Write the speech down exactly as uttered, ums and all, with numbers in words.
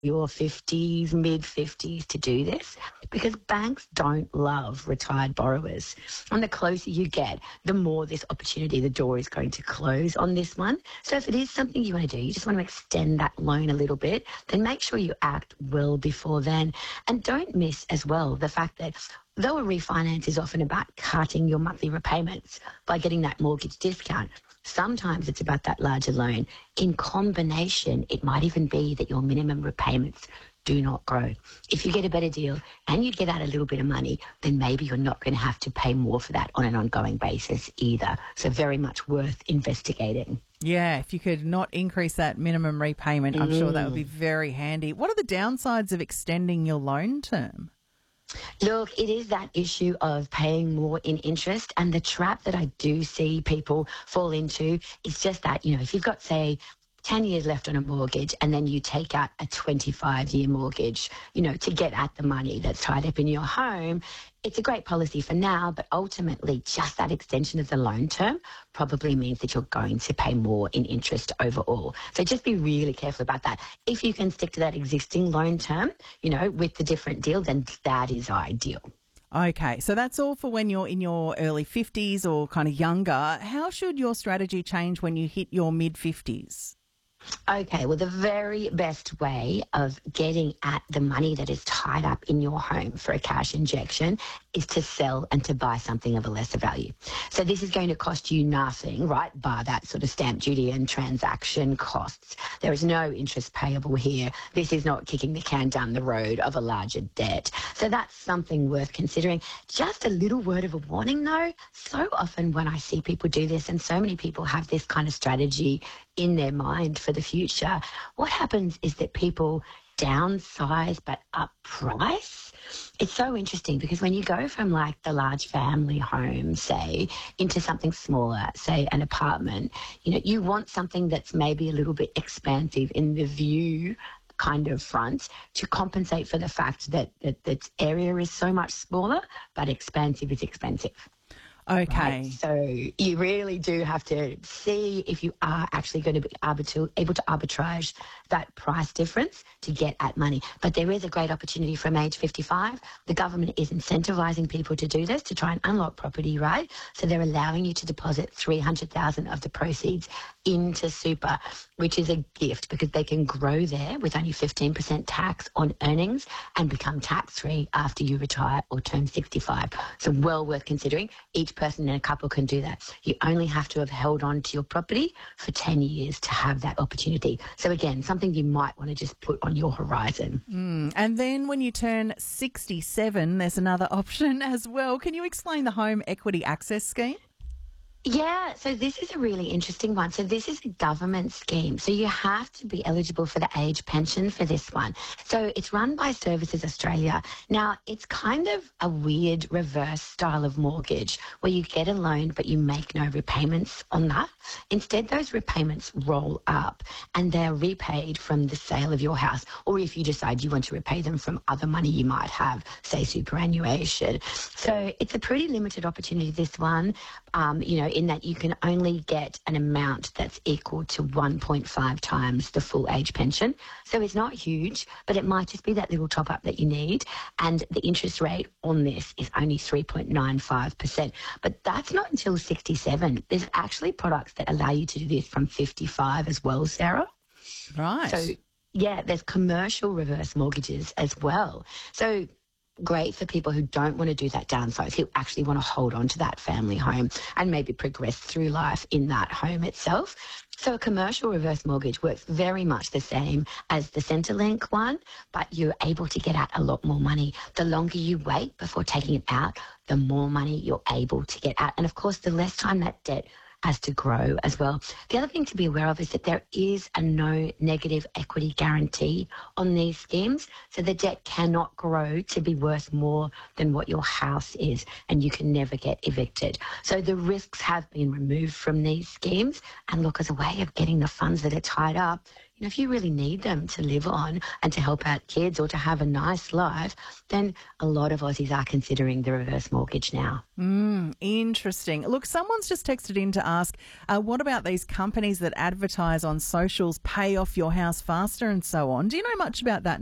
your fifties, mid fifties to do this, because banks don't love retired borrowers. And the closer you get, the more this opportunity, the door is going to close on this one. So if it is something you want to do, you just want to extend that loan a little bit, then make sure you act well before then. And don't miss as well the fact that though a refinance is often about cutting your monthly repayments by getting that mortgage discount, sometimes it's about that larger loan. In combination, it might even be that your minimum repayments do not grow. If you get a better deal and you get out a little bit of money, then maybe you're not going to have to pay more for that on an ongoing basis either. So very much worth investigating. Yeah, if you could not increase that minimum repayment, I'm mm. sure that would be very handy. What are the downsides of extending your loan term? Look, it is that issue of paying more in interest, and the trap that I do see people fall into is just that, you know, if you've got, say, ten years left on a mortgage and then you take out a twenty-five year mortgage, you know, to get at the money that's tied up in your home, it's a great policy for now, but ultimately just that extension of the loan term probably means that you're going to pay more in interest overall. So just be really careful about that. If you can stick to that existing loan term, you know, with the different deal, then that is ideal. Okay, so that's all for when you're in your early fifties or kind of younger. How should your strategy change when you hit your mid-fifties? Okay, well, the very best way of getting at the money that is tied up in your home for a cash injection is to sell and to buy something of a lesser value. So this is going to cost you nothing, right, bar that sort of stamp duty and transaction costs. There is no interest payable here. This is not kicking the can down the road of a larger debt. So that's something worth considering. Just a little word of a warning, though. So often when I see people do this, and so many people have this kind of strategy in their mind for the future, what happens is that people downsize but up price. It's so interesting because when you go from like the large family home, say, into something smaller, say an apartment, you know, you want something that's maybe a little bit expansive in the view kind of front to compensate for the fact that that the area is so much smaller, but expansive is expensive. Okay. Right? So you really do have to see if you are actually going to be able to, able to arbitrage that price difference to get at money. But there is a great opportunity from age fifty-five. The government is incentivising people to do this, to try and unlock property, right? So they're allowing you to deposit three hundred thousand dollars of the proceeds into super, which is a gift because they can grow there with only fifteen percent tax on earnings and become tax-free after you retire or turn sixty-five. So well worth considering. Each person in a couple can do that. You only have to have held on to your property for ten years to have that opportunity. So again, something you might want to just put on your horizon. Mm. And then when you turn sixty-seven, there's another option as well. Can you explain the Home Equity Access Scheme? Yeah, so this is a really interesting one. So this is a government scheme. So you have to be eligible for the age pension for this one. So it's run by Services Australia. Now, it's kind of a weird reverse style of mortgage where you get a loan but you make no repayments on that. Instead, those repayments roll up and they're repaid from the sale of your house, or if you decide you want to repay them from other money you might have, say superannuation. So it's a pretty limited opportunity, this one. Um, you know, in that you can only get an amount that's equal to one point five times the full age pension. So it's not huge, but it might just be that little top up that you need. And the interest rate on this is only three point nine five percent. But that's not until sixty-seven. There's actually products that allow you to do this from fifty-five as well, Sarah. Right. So, yeah, there's commercial reverse mortgages as well. So great for people who don't want to do that downsize, who actually want to hold on to that family home and maybe progress through life in that home itself. So a commercial reverse mortgage works very much the same as the Centrelink one, but you're able to get out a lot more money. The longer you wait before taking it out, the more money you're able to get out. And of course, the less time that debt has to grow as well. The other thing to be aware of is that there is a no negative equity guarantee on these schemes. So the debt cannot grow to be worth more than what your house is, and you can never get evicted. So the risks have been removed from these schemes. And look, as a way of getting the funds that are tied up, you know, if you really need them to live on and to help out kids or to have a nice life, then a lot of Aussies are considering the reverse mortgage now. Mm, interesting. Look, someone's just texted in to ask, uh, what about these companies that advertise on socials, pay off your house faster and so on? Do you know much about that?